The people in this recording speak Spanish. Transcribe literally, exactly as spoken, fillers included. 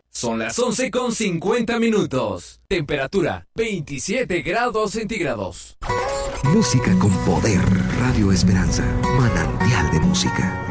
Son las once con cincuenta minutos. Temperatura veintisiete grados centígrados. Música con poder. Radio Esperanza. Manantial de música.